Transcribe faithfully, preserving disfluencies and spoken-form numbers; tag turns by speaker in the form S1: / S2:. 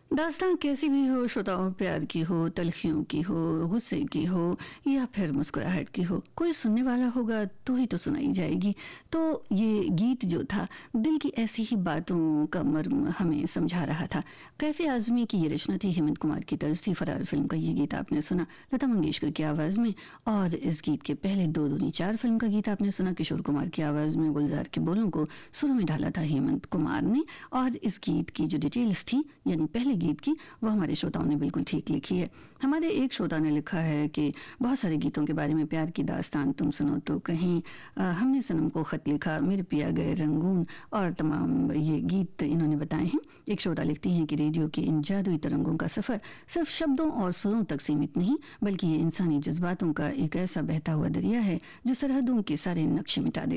S1: दास्तान कैसी भी हो, श्रोताओं प्यार की हो, तलखियों की हो, गुस्से की हो या फिर मुस्कुराहट की हो, कोई सुनने वाला होगा तो ही तो सुनाई जाएगी। तो ये गीत जो था दिल की ऐसी ही बातों का मर्म हमें समझा रहा था। कैफे आजमी की ये रचना थी, हेमंत कुमार की तरफ से फरार फिल्म का ये गीत आपने सुना लता मंगेशकर की आवाज़ में। और इस गीत के पहले दो दूनी चार फिल्म का गीत आपने सुना किशोर कुमार की आवाज़ में। गुलजार के बोलों को सुरों में ढाला था हेमंत कुमार ने। और इस गीत की जो डिटेल्स थी यानी पहले गीत की, वो हमारे श्रोताओं ने बिल्कुल ठीक लिखी है। हमारे एक श्रोता ने लिखा है कि बहुत सारे गीतों के बारे में, प्यार की दास्तान तुम सुनो तो कहीं, आ, हमने सनम को खत लिखा, मेरे पिया गए रंगून, और तमाम ये गीत इन्होंने बताए हैं। एक श्रोता लिखती हैं कि रेडियो के इन जादुई तरंगों का सफ़र सिर्फ शब्दों और सुरों तक सीमित नहीं, बल्कि ये इंसानी जज्बातों का एक ऐसा बहता हुआ दरिया है जो सरहदों के सारे नक्शे मिटा दे।